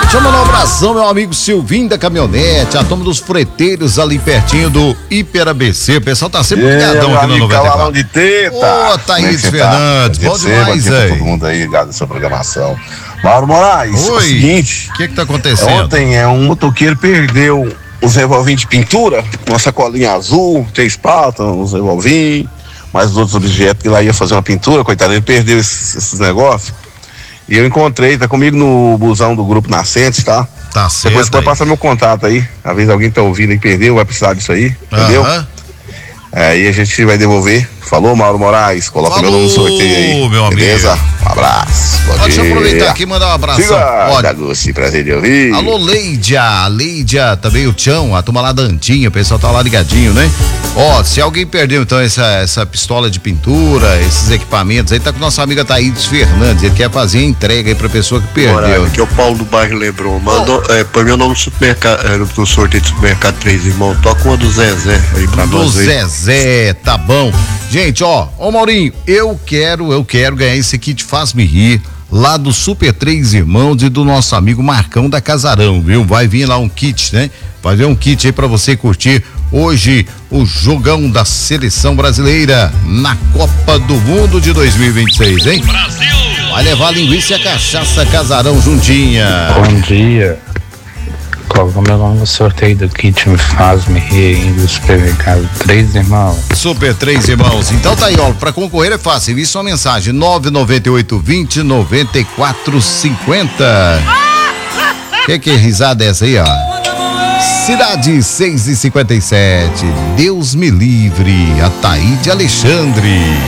Deixa eu mandar um abração, meu amigo Silvinho da Caminhonete, a turma dos freteiros ali pertinho do Hiper ABC. O pessoal tá sempre ligadão aqui no 94. De teta. Ô, Thaís Fernandes, bom demais, aí. Todo mundo aí ligado nessa programação. Mauro Moraes, oi, é o seguinte. O que tá acontecendo? Ontem um motoqueiro perdeu os revolvinhos de pintura, uma sacolinha azul, 3 patas, uns revolvinhos, mais os outros objetos que lá ia fazer uma pintura, coitado, ele perdeu esses negócios. E eu encontrei, tá comigo no busão do Grupo Nascentes, tá? Tá certo. Depois você pode passar meu contato aí. Às vezes alguém tá ouvindo e perdeu, vai precisar disso aí, entendeu? Aí a gente vai devolver. Falou, Mauro Moraes, coloca meu nome no sorteio aí. Meu beleza? amigo. Um abraço. Deixa eu aproveitar aqui e mandar um abraço. Siga, prazer de ouvir. Alô, Leidia, também o Tchão, a turma lá da Antinha, o pessoal tá lá ligadinho, né? Se alguém perdeu então essa pistola de pintura, esses equipamentos aí, tá com nosso amigo Thaís Fernandes, ele quer fazer a entrega aí pra pessoa que perdeu. Aqui é o Paulo do bairro Lebron, mandou, põe meu nome no supermercado, no sorteio do supermercado Três Irmãos, toca uma do Zezé aí pra nós aí. Do Zezé, tá bom. Gente, ô Maurinho, eu quero ganhar esse kit Faz-me Rir lá do Super Três Irmãos e do nosso amigo Marcão da Casarão, viu? Vai vir lá um kit, né? Vai vir um kit aí pra você curtir hoje o jogão da seleção brasileira na Copa do Mundo de 2026, hein? Brasil! Vai levar linguiça e a cachaça Casarão juntinha. Bom dia. Coloca meu nome no sorteio do kit Faz-me Rir do supermercado Três Irmãos. Super Três Irmãos. Então tá aí, ó, pra concorrer é fácil. Envie sua mensagem 998209450. Que risada é essa aí, ó? Cidade 6:57. Deus me livre. A Taíde Alexandre.